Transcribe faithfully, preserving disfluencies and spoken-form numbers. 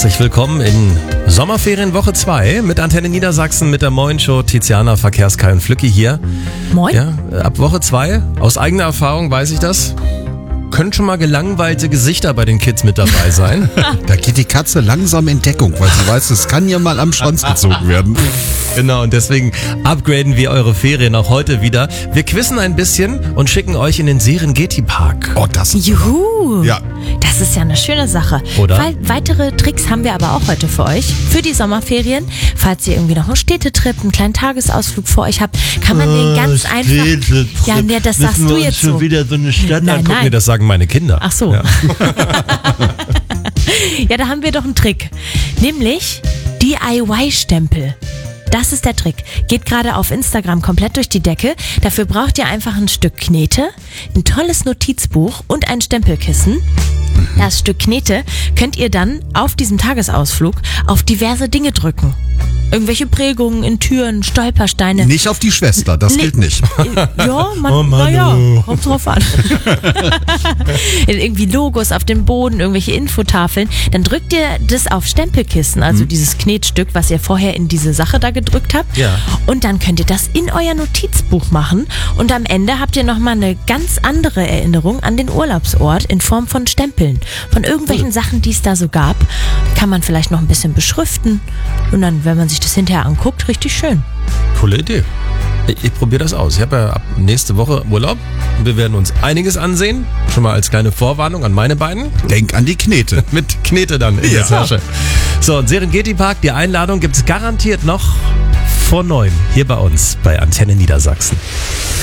Herzlich willkommen in Sommerferienwoche zwei mit Antenne Niedersachsen mit der Moin Show. Tiziana, Verkehrskai und Flücki hier. Moin. Ja, ab Woche zwei, aus eigener Erfahrung weiß ich das, können schon mal gelangweilte Gesichter bei den Kids mit dabei sein. Da geht die Katze langsam in Deckung, weil sie weiß, es kann ja mal am Schwanz gezogen werden. Genau, und deswegen upgraden wir eure Ferien auch heute wieder. Wir quizzen ein bisschen und schicken euch in den Serengeti-Park. Oh, das ist... Juhu! Ja. Das ist ja eine schöne Sache. Oder? Weil weitere Tricks haben wir aber auch heute für euch, für die Sommerferien. Falls ihr irgendwie noch einen Städtetrip, einen kleinen Tagesausflug vor euch habt, kann man den ganz einfach... Städtetrip. Ja, nee, das sagst Müssen du wir uns jetzt schon so. wieder so eine Stadt Nein, angucken. nein. Nee, das sagen meine Kinder. Ach so. Ja. Ja, da haben wir doch einen Trick. Nämlich D I Y-Stempel. Das ist der Trick. Geht gerade auf Instagram komplett durch die Decke. Dafür braucht ihr einfach ein Stück Knete, ein tolles Notizbuch und ein Stempelkissen. Das Stück Knete könnt ihr dann auf diesem Tagesausflug auf diverse Dinge drücken. Irgendwelche Prägungen in Türen, Stolpersteine. Nicht auf die Schwester, das Nee. gilt nicht. Ja, man, Oh, Mann, naja, oh. kommt drauf an. Irgendwie Logos auf dem Boden, irgendwelche Infotafeln. Dann drückt ihr das auf Stempelkissen, also dieses Knetstück, was ihr vorher in diese Sache da gedrückt habt. Ja. Und dann könnt ihr das in euer Notizbuch machen. Und am Ende habt ihr nochmal eine ganz andere Erinnerung an den Urlaubsort in Form von Stempeln. Von irgendwelchen Sachen, die es da so gab. Kann man vielleicht noch ein bisschen beschriften. Und dann, wenn man sich das hinterher anguckt, richtig schön. Coole Idee. Ich, ich probiere das aus. Ich habe ja ab nächste Woche Urlaub. Wir werden uns einiges ansehen. Schon mal als kleine Vorwarnung an meine beiden. Denk an die Knete. Mit Knete dann in Ja. der Tasche. So, und Serengeti-Park, die Einladung gibt es garantiert noch vor neun hier bei uns bei Antenne Niedersachsen.